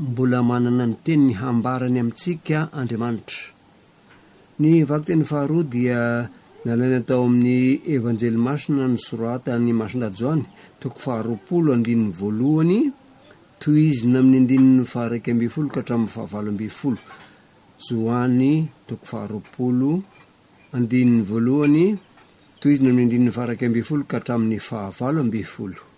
mbola manana ny teny ny hambarany amintsika Andriamanitra. Ny vakiteny faharoa dia nalaina tao amin'ny evanjely masina ny soratany Masindajoany 20:1 tohizina amin'ny 1:21 ka hatramin'ny 20:20. Joany 20:1 tohizina amin'ny 1:21 ka hatramin'ny 20:20.